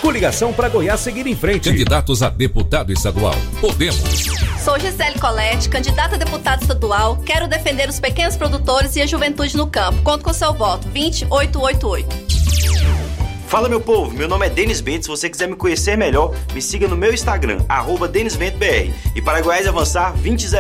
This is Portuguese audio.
Coligação para Goiás seguir em frente. Candidatos a deputado estadual. Podemos. Sou Gisele Colette, candidata a deputada estadual. Quero defender os pequenos produtores e a juventude no campo. Conto com seu voto. 20888. Fala, meu povo, meu nome é Denis Bento. Se você quiser me conhecer melhor, me siga no meu Instagram, @DenisBentoBR. E para Goiás avançar, 20